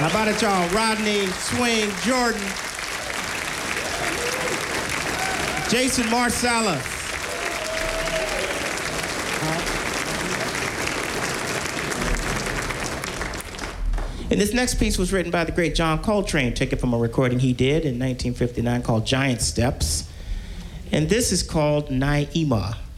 How about it, y'all? Rodney, Swing, Jordan, Jason Marsalis. And this next piece was written by the great John Coltrane, taken from a recording he did in 1959 called Giant Steps. And this is called Naima.